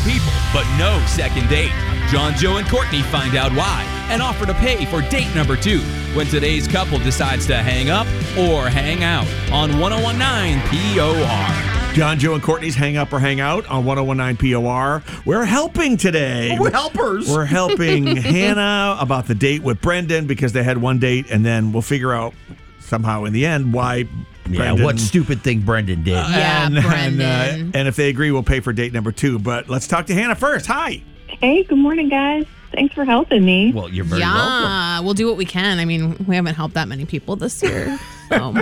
people, but no second date. John, Joe, and Courtney find out why and offer to pay for date number 2 when today's couple decides to hang up or hang out on 1019 POR. John, Joe, and Courtney's Hang Up or Hang Out on 1019 POR. We're helping today. We're helpers. We're helping Hannah about the date with Brendan because they had one date, and then we'll figure out somehow in the end why Brendan... what stupid thing Brendan did. Brendan. And if they agree, we'll pay for date number 2. But let's talk to Hannah first. Hi. Hey, good morning, guys. Thanks for helping me. Well, you're very welcome. We'll do what we can. I mean, we haven't helped that many people this year. So.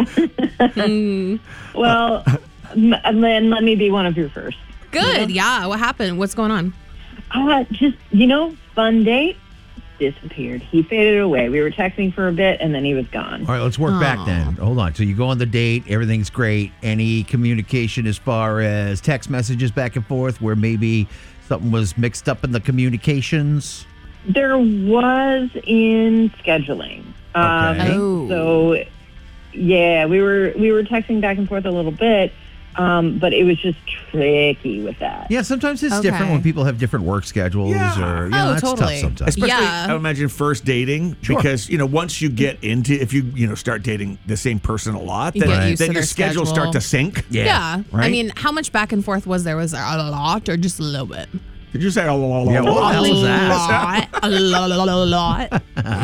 Well, then let me be one of your first. Good. Yeah. What happened? What's going on? Just, fun date, disappeared. He faded away. We were texting for a bit, and then he was gone. All right, let's work back then. Hold on. So you go on the date, everything's great. Any communication as far as text messages back and forth where maybe something was mixed up in the communications? There was in scheduling. Okay. So, yeah, we were texting back and forth a little bit, but it was just tricky with that. Yeah, sometimes it's different when people have different work schedules or that's totally. tough sometimes. Especially, Yeah. I would imagine first dating, because once you get into, if you start dating the same person a lot, You get used then to your their schedules start to sync. Yeah. Right? I mean, how much back and forth was there? Was there a lot or just a little bit? Did you say Yeah, what the hell is that? A lot.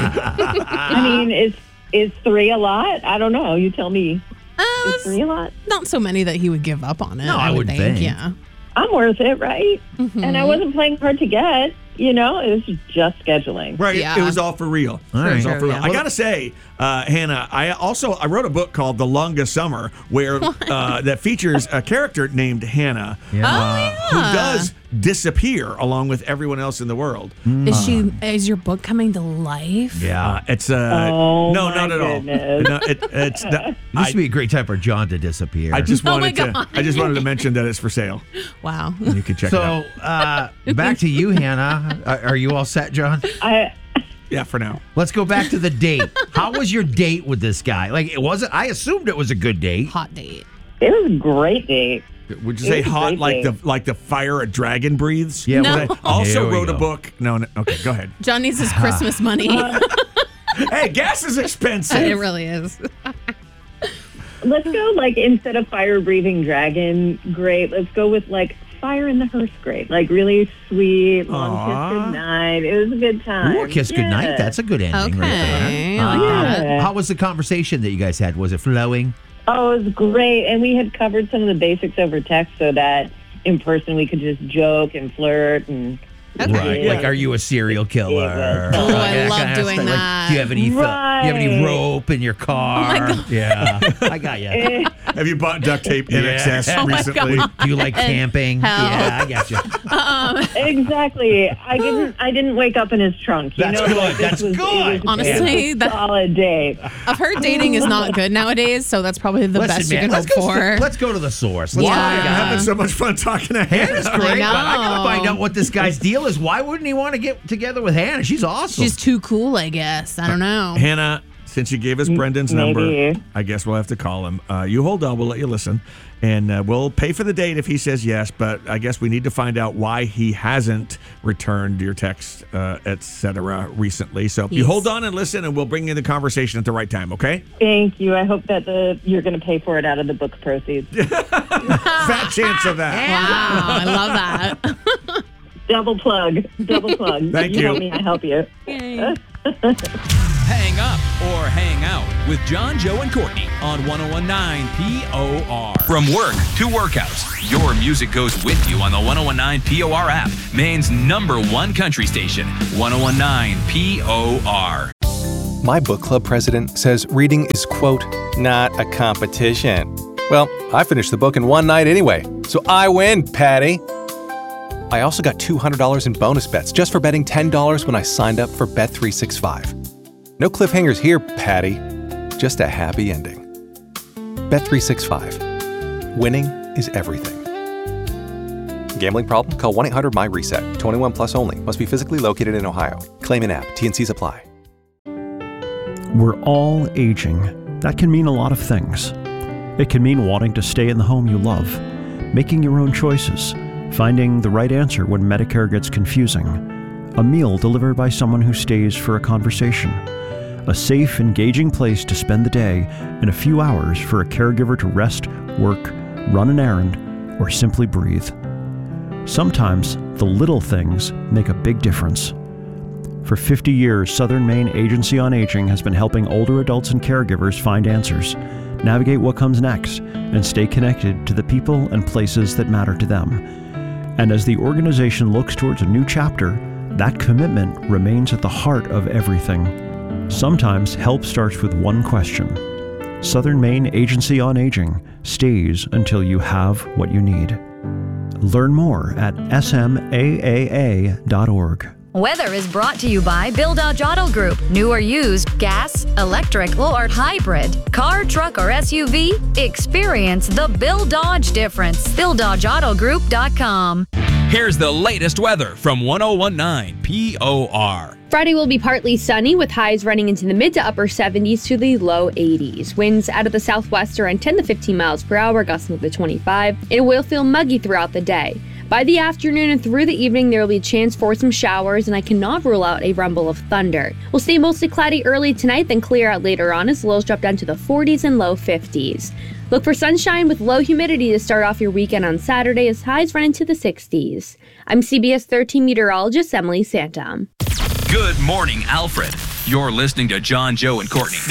I mean, is 3 a lot? I don't know. You tell me. Is 3 a lot? Not so many that he would give up on it. No, I would wouldn't think. Yeah. I'm worth it, right? And I wasn't playing hard to get. It was just scheduling. Right. Yeah. It was all for real. All It was right. all for real. Yeah. I got to say, Hannah, I wrote a book called The Longest Summer where that features a character named Hannah who does disappear along with everyone else in the world. Is your book coming to life? Yeah. It's Oh, no, my not at all. goodness. No, it's not. It used to be a great time for John to disappear. I just Oh my wanted to. God. I just wanted to mention that it's for sale. Wow. You can check it out. So back to you, Hannah. Are you all set, John? Yeah, for now. Let's go back to the date. How was your date with this guy? I assumed it was a good date. Hot date. It was a great date. Would you It say was a hot great like the fire a dragon breathes? Yeah, No. I also Here we wrote a go. book. No. Okay, go ahead. John needs his Christmas money. Hey, gas is expensive. It really is. Let's go, instead of fire-breathing dragon, great. Let's go with, fire in the hearse, great. Really sweet, long kiss goodnight. It was a good time. Ooh, kiss goodnight. Yeah. That's a good ending right Okay. there. I like that. Yeah. How was the conversation that you guys had? Was it flowing? Oh, it was great. And we had covered some of the basics over text so that in person we could just joke and flirt and... Right. Yeah. Like, are you a serial killer? Oh, I Like, love that kind of doing stuff. Like, that. do you have any? Do you have any Right. rope in your car? Oh my God. Yeah, I got you. Have you bought duct tape in Yeah. excess Oh my recently? God. Do you like camping? Hell. Yeah, I got you. Exactly. I didn't wake up in his trunk. That's good. this That's was- good. It was Honestly, a that- solid date. I've heard dating is not good nowadays, so that's probably the best you can hope for. Let's go to the source. Let's Yeah. Why? find I'm out. having so much fun talking to Hannah's Hannah. great, I but I gotta know. find out what this guy's deal is. Why wouldn't he want to get together with Hannah? She's awesome. She's too cool, I guess. I don't know. Hannah, since you gave us Brendan's number, Maybe. I guess we'll have to call him. You hold on. We'll let you listen. And we'll pay for the date if he says yes. But I guess we need to find out why he hasn't returned your text, etc. recently. So you Yes. hold on and listen, and we'll bring you the conversation at the right time, okay? Thank you. I hope that you're going to pay for it out of the book proceeds. Fat chance of that. Wow, I love that. Double plug. Thank You you. help me, I help you. Hang up or hang out with John, Joe, and Courtney on 1019 POR. From work to workouts, your music goes with you on the 1019 POR app, Maine's #1 country station, 1019 POR. My book club president says reading is, quote, not a competition. Well, I finished the book in one night anyway, so I win, Patty. I also got $200 in bonus bets just for betting $10 when I signed up for Bet365. No cliffhangers here, Patty. Just a happy ending. Bet365. Winning is everything. Gambling problem? Call 1-800-MY-RESET. 21 plus only. Must be physically located in Ohio. Claim in app. T&Cs apply. We're all aging. That can mean a lot of things. It can mean wanting to stay in the home you love, making your own choices, finding the right answer when Medicare gets confusing, a meal delivered by someone who stays for a conversation, a safe, engaging place to spend the day, and a few hours for a caregiver to rest, work, run an errand, or simply breathe. Sometimes the little things make a big difference. For 50 years, Southern Maine Agency on Aging has been helping older adults and caregivers find answers, navigate what comes next, and stay connected to the people and places that matter to them. And as the organization looks towards a new chapter, that commitment remains at the heart of everything. Sometimes help starts with one question. Southern Maine Agency on Aging stays until you have what you need. Learn more at smaaa.org. Weather is brought to you by Bill Dodge Auto Group. New or used, gas, electric, or hybrid. Car, truck, or SUV? Experience the Bill Dodge difference. BillDodgeAutoGroup.com. Here's the latest weather from 1019 POR. Friday will be partly sunny with highs running into the mid to upper 70s to the low 80s. Winds out of the southwest around 10 to 15 miles per hour, gusting to 25. It will feel muggy throughout the day. By the afternoon and through the evening, there will be a chance for some showers, and I cannot rule out a rumble of thunder. We'll stay mostly cloudy early tonight, then clear out later on as lows drop down to the 40s and low 50s. Look for sunshine with low humidity to start off your weekend on Saturday as highs run into the 60s. I'm CBS 13 meteorologist Emily Santom. Good morning, Alfred. You're listening to John, Joe, and Courtney.